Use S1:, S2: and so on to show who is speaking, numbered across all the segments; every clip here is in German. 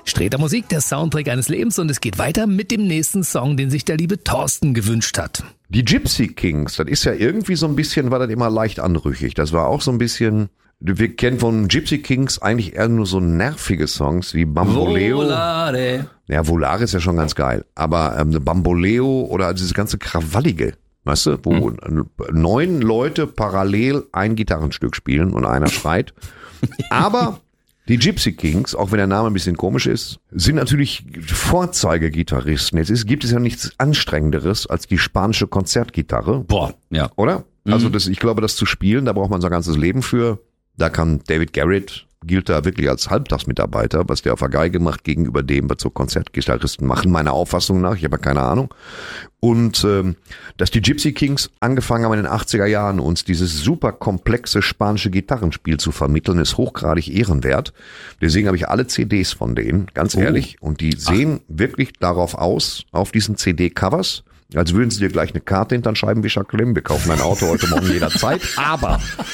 S1: Sträter Musik, der Soundtrack eines Lebens, und es geht weiter mit dem nächsten Song, den sich der liebe Thorsten gewünscht hat.
S2: Die Gypsy Kings, das ist ja irgendwie so ein bisschen, war das immer leicht anrüchig. Das war auch so ein bisschen, wir kennen von Gypsy Kings eigentlich eher nur so nervige Songs wie Bamboleo.
S1: Volare.
S2: Ja, Volare ist ja schon ganz geil. Aber Bamboleo oder dieses ganze Krawallige, weißt du, wo 9 Leute parallel ein Gitarrenstück spielen und einer schreit. Aber die Gypsy Kings, auch wenn der Name ein bisschen komisch ist, sind natürlich Vorzeigegitarristen. Gibt es ja nichts Anstrengenderes als die spanische Konzertgitarre.
S3: Boah, ja.
S2: Oder? Also ich glaube, das zu spielen, da braucht man sein ganzes Leben für. Da kann David Garrett, gilt da wirklich als Halbtagsmitarbeiter, was der auf der Geige macht gegenüber dem, was so Konzertgitarristen machen, meiner Auffassung nach. Ich habe ja keine Ahnung. Und dass die Gypsy Kings angefangen haben in den 80er Jahren, uns dieses super komplexe spanische Gitarrenspiel zu vermitteln, ist hochgradig ehrenwert. Deswegen habe ich alle CDs von denen, ganz ehrlich. Und die sehen wirklich darauf aus, auf diesen CD-Covers, als würden sie dir gleich eine Karte hinter den Scheibenwischer klemmen. Wir kaufen ein Auto heute Morgen jederzeit. Aber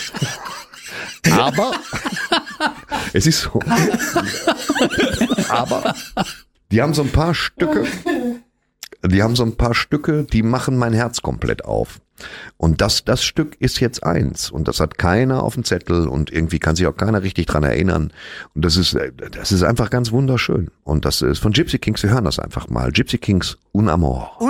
S2: es ist so. Aber die haben so ein paar Stücke, die machen mein Herz komplett auf. Und das Stück ist jetzt eins. Und das hat keiner auf dem Zettel und irgendwie kann sich auch keiner richtig dran erinnern. Und das ist einfach ganz wunderschön. Und das ist von Gypsy Kings, wir hören das einfach mal. Gypsy Kings, Un Amor.